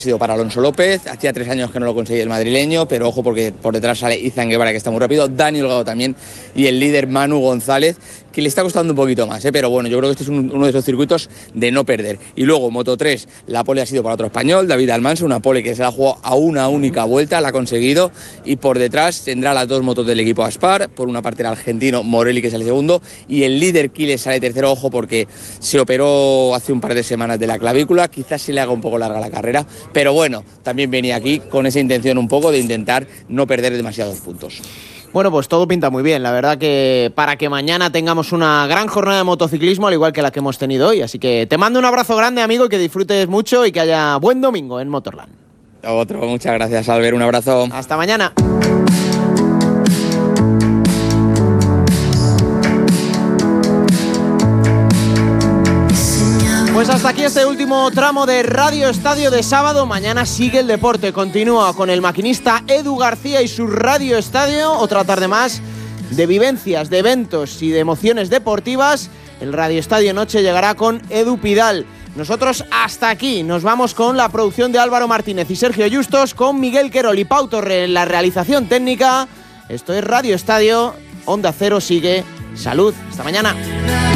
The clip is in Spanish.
Ha sido para Alonso López, hacía 3 años que no lo conseguía el madrileño, pero ojo porque por detrás sale Izan Guevara, que está muy rápido, Dani Olgado también, y el líder Manu González, que le está costando un poquito más, pero bueno, yo creo que este es uno de esos circuitos de no perder. Y luego, Moto 3, la pole ha sido para otro español, David Almanso, una pole que se la jugó a una única vuelta, la ha conseguido, y por detrás tendrá las 2 motos del equipo Aspar, por una parte el argentino Morelli, que sale segundo, y el líder Quiles sale tercero, ojo porque se operó hace un par de semanas de la clavícula, quizás se le haga un poco larga la carrera, pero bueno, también venía aquí con esa intención un poco de intentar no perder demasiados puntos. Bueno, pues todo pinta muy bien, la verdad que para que mañana tengamos una gran jornada de motociclismo, al igual que la que hemos tenido hoy, así que te mando un abrazo grande, amigo, y que disfrutes mucho y que haya buen domingo en Motorland. Otro, muchas gracias, Albert, un abrazo. Hasta mañana. Pues hasta aquí este último tramo de Radio Estadio de sábado. Mañana sigue el deporte, continúa con el maquinista Edu García y su Radio Estadio. Otra tarde más de vivencias, de eventos y de emociones deportivas. El Radio Estadio Noche llegará con Edu Pidal. Nosotros hasta aquí, nos vamos con la producción de Álvaro Martínez y Sergio Justos, con Miguel Querol y Pau Torre en la realización técnica. Esto es Radio Estadio, Onda Cero sigue. Salud, hasta mañana.